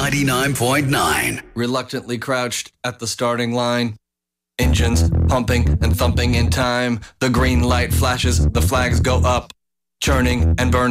99.9. Reluctantly crouched at the starting line. Engines pumping and thumping in time. The green light flashes, the flags go up. Churning and burning.